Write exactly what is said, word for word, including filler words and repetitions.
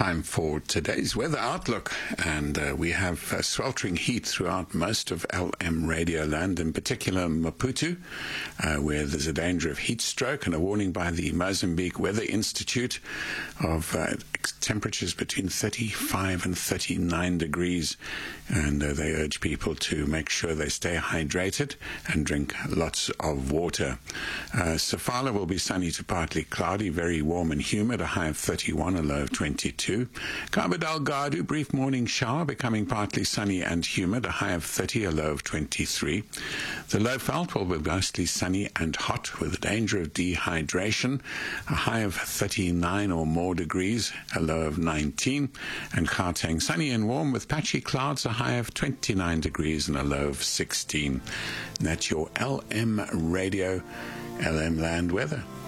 Time for today's weather outlook, and uh, we have uh, sweltering heat throughout most of L M Radio land, in particular Maputo, uh, where there's a danger of heat stroke and a warning by the Mozambique Weather Institute of uh, temperatures between thirty-five and thirty-nine degrees, and uh, they urge people to make sure they stay hydrated and drink lots of water. Uh, Sofala will be sunny to partly cloudy, very warm and humid, a high of thirty-one, a low of twenty-two. Cabo Delgado, brief morning shower, becoming partly sunny and humid, a high of thirty, a low of twenty-three. The Lowveld will be mostly sunny and hot with a danger of dehydration, a high of thirty-nine or more degrees, a low of nineteen. And Gauteng, sunny and warm with patchy clouds, a high of twenty-nine degrees and a low of sixteen. And that's your L M Radio, L M Land weather.